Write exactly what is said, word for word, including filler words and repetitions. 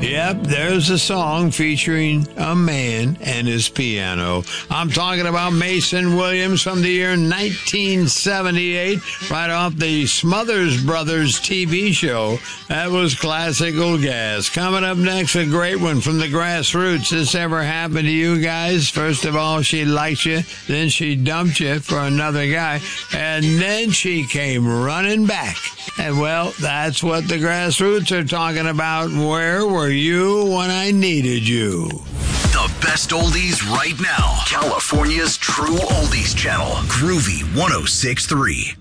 Yep, there's a song featuring a man and his piano. I'm talking about Mason Williams from the year nineteen seventy-eight, right off the Smothers Brothers T V show. That was Classical Gas. Coming up next, a great one from the Grassroots. This ever happened to you guys? First of all, she liked you, then she dumped you for another guy, and then she came running back. And well, that's what the Grassroots are talking about. Where were you when I needed you? The best oldies right now. California's true oldies channel. Groovy one oh six point three.